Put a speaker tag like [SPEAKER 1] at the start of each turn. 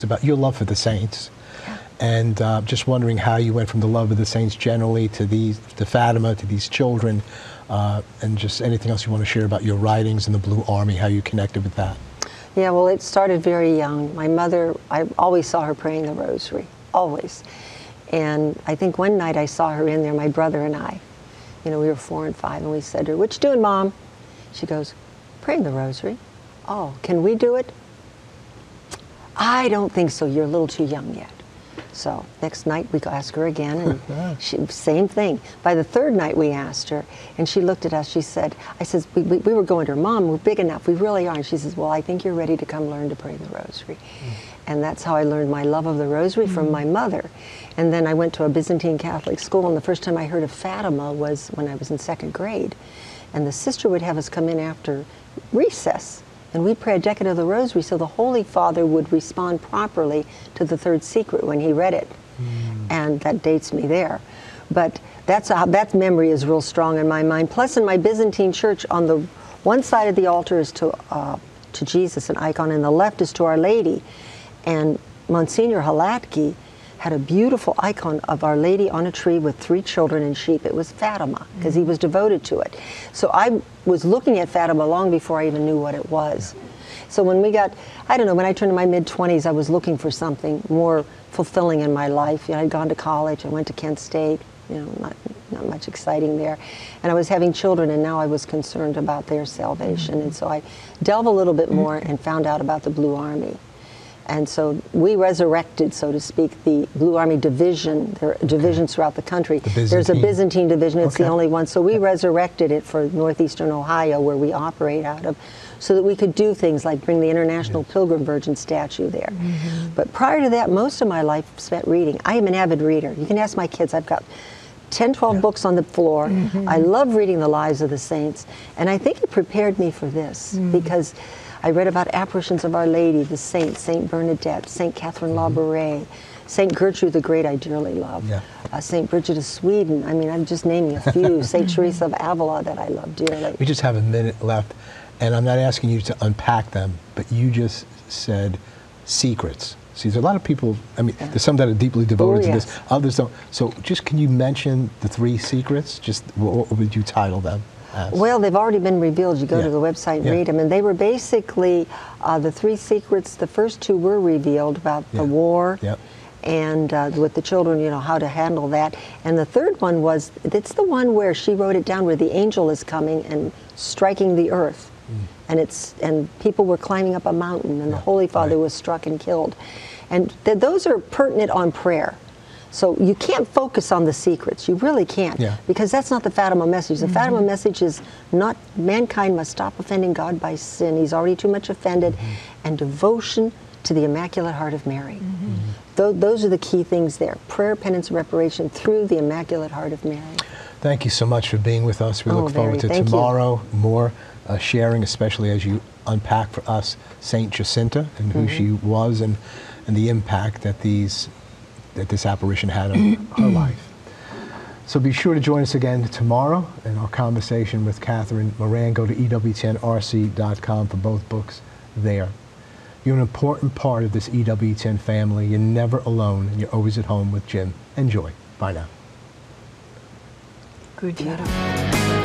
[SPEAKER 1] about your love for the saints, and just wondering how you went from the love of the saints generally to Fatima, to these children, and just anything else you want to share about your writings in the Blue Army, how you connected with that.
[SPEAKER 2] Yeah, well, it started very young. My mother, I always saw her praying the rosary, always. And I think one night I saw her in there, my brother and I. You know, we were 4 and 5, and we said to her, "What you doing, Mom?" She goes, "Praying the rosary." "Oh, can we do it?" "I don't think so. You're a little too young yet." So next night we asked her again, and same thing. By the third night we asked her, and she looked at us. She said, I said, we were going to her, "Mom, we're big enough. We really are." And she says, "Well, I think you're ready to come learn to pray the rosary." And that's how I learned my love of the rosary from my mother. And then I went to a Byzantine Catholic school, and the first time I heard of Fatima was when I was in 2nd grade. And the sister would have us come in after recess, and we'd pray a decade of the rosary so the Holy Father would respond properly to the third secret when he read it. And that dates me there. But that memory is real strong in my mind. Plus, in my Byzantine church, on the one side of the altar is to Jesus, an icon, and the left is to Our Lady. And Monsignor Halatki had a beautiful icon of Our Lady on a tree with 3 children and sheep. It was Fatima, because he was devoted to it. So I was looking at Fatima long before I even knew what it was. So when we got, I don't know, when I turned to my mid-20s, I was looking for something more fulfilling in my life. You know, I'd gone to college, I went to Kent State, you know, not much exciting there. And I was having children, and now I was concerned about their salvation. And so I delved a little bit more and found out about the Blue Army. And so we resurrected, so to speak, the Blue Army division. There are divisions throughout the country. There's a Byzantine division. It's the only one. So we resurrected it for northeastern Ohio, where we operate out of, so that we could do things like bring the International Pilgrim Virgin statue there. But prior to that, most of my life spent reading. I am an avid reader. You can ask my kids. I've got 10, 12 books on the floor. I love reading the lives of the saints. And I think it prepared me for this, because I read about apparitions of Our Lady, the saints, Saint Bernadette, Saint Catherine Labouré, Saint Gertrude the Great I dearly love, Saint Bridget of Sweden. I mean, I'm just naming a few. Saint Teresa of Avila that I love dearly.
[SPEAKER 1] We just have a minute left, and I'm not asking you to unpack them, but you just said secrets. See, there's a lot of people, I mean, there's some that are deeply devoted to this, others don't. So just can you mention the 3 secrets? Just what would you title them?
[SPEAKER 2] Well, they've already been revealed. You go to the website and read them. And they were basically the 3 secrets. The first 2 were revealed about the war and with the children, you know, how to handle that. And the third one was, it's the one where she wrote it down, where the angel is coming and striking the earth. And people were climbing up a mountain, and the Holy Father was struck and killed. And those are pertinent on prayer. So you can't focus on the secrets. You really can't, because that's not the Fatima message. The Fatima message is not mankind must stop offending God by sin. He's already too much offended, and devotion to the Immaculate Heart of Mary. Those are the key things there. Prayer, penance, reparation through the Immaculate Heart of Mary.
[SPEAKER 1] Thank you so much for being with us. We look forward to tomorrow, more sharing, especially as you unpack for us Saint Jacinta and who she was, and the impact that this apparition had on her life. So be sure to join us again tomorrow in our conversation with Catherine Moran. Go to EWTNRC.com for both books there. You're an important part of this EWTN family. You're never alone, and you're always at home with Jim. Enjoy. Bye now.
[SPEAKER 2] Good job.